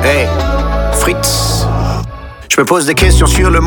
Hey, Fritz. Je me pose des questions sur le